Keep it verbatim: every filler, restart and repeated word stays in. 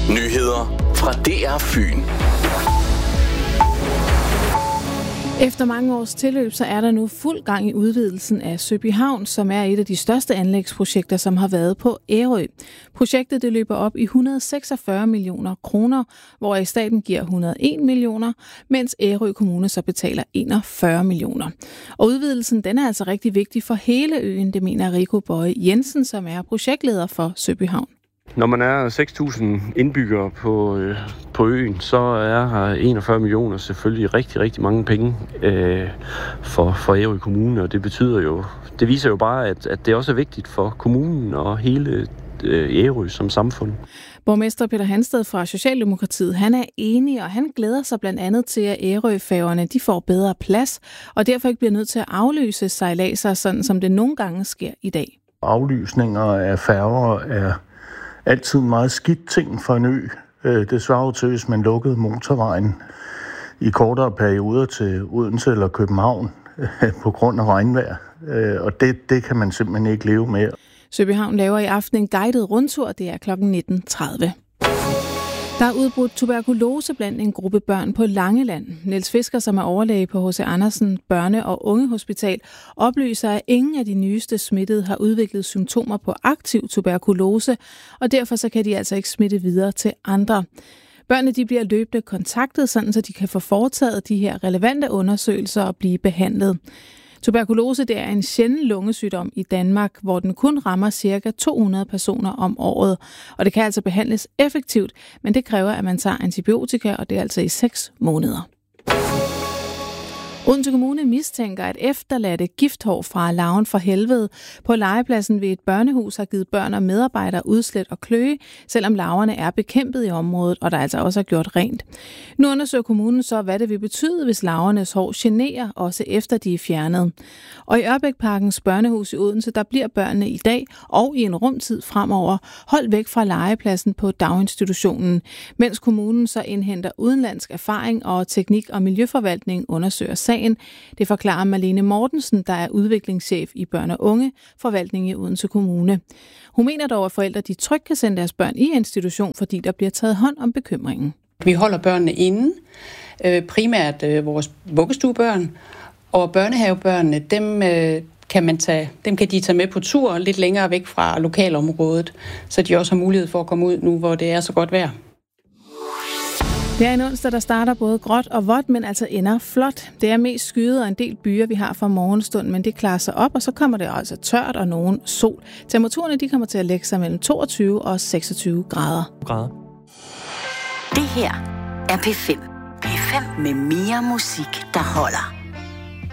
Nyheder fra D R Fyn. Efter mange års tilløb, så er der nu fuld gang i udvidelsen af Søby Havn, som er et af de største anlægsprojekter, som har været på Ærø. Projektet det løber op i et hundrede og seksogfyrre millioner kroner, hvor staten giver et hundrede og en millioner, mens Ærø Kommune så betaler enogfyrre millioner. Og udvidelsen den er altså rigtig vigtig for hele øen, det mener Rico Bøje Jensen, som er projektleder for Søby Havn. Når man er seks tusind indbyggere på, øh, på øen, så er her enogfyrre millioner selvfølgelig rigtig, rigtig mange penge øh, for, for Ærø Kommune, og det betyder jo, det viser jo bare, at, at det også er vigtigt for kommunen og hele øh, Ærø som samfund. Borgmester Peter Hansted fra Socialdemokratiet, han er enig, og han glæder sig blandt andet til, at Ærøfærgerne de får bedre plads, og derfor ikke bliver nødt til at aflyse sejladser, sådan som det nogle gange sker i dag. Aflysninger af færger er altid en meget skidt ting for en ø. Det svarer til, hvis man lukkede motorvejen i kortere perioder til Odense eller København på grund af regnvejr. Og det, det kan man simpelthen ikke leve med. Søby Havn laver i aften en guided rundtur. Det er klokken nitten tredive. Der er udbrudt tuberkulose blandt en gruppe børn på Langeland. Niels Fisker, som er overlæge på H C Andersen Børne- og Ungehospital, oplyser, at ingen af de nyeste smittede har udviklet symptomer på aktiv tuberkulose, og derfor så kan de altså ikke smitte videre til andre. Børnene de bliver løbende kontaktet, sådan så de kan få foretaget de her relevante undersøgelser og blive behandlet. Tuberkulose det er en sjælden lungesygdom i Danmark, hvor den kun rammer ca. to hundrede personer om året. Og det kan altså behandles effektivt, men det kræver, at man tager antibiotika, og det er altså i seks måneder. Odense Kommune mistænker, at efterladte gifthår fra larven for helvede på legepladsen ved et børnehus har givet børn og medarbejdere udslæt og kløe, selvom larverne er bekæmpet i området, og der altså også er gjort rent. Nu undersøger kommunen så, hvad det vil betyde, hvis larvernes hår generer, også efter de er fjernet. Og i Ørbækparkens børnehus i Odense, der bliver børnene i dag og i en rumtid fremover holdt væk fra legepladsen på daginstitutionen, mens kommunen så indhenter udenlandsk erfaring og teknik- og miljøforvaltning undersøger sagen. Det forklarer Marlene Mortensen, der er udviklingschef i børn- og unge forvaltning i Odense Kommune. Hun mener dog, at forældre de trygt kan sende deres børn i institution, fordi der bliver taget hånd om bekymringen. Vi holder børnene inde, primært vores vuggestuebørn, og børnehavebørnene, dem kan, man tage, dem kan de tage med på tur lidt længere væk fra lokalområdet, så de også har mulighed for at komme ud nu, hvor det er så godt vejr. Det er en onsdag, der starter både gråt og vådt, men altså ender flot. Det er mest skyet og en del byer, vi har fra morgenstund, men det klarer sig op, og så kommer det altså tørt og nogen sol. Temperaturerne de kommer til at lægge sig mellem toogtyve og seksogtyve grader. grader. Det her er P fem. P fem med mere musik, der holder.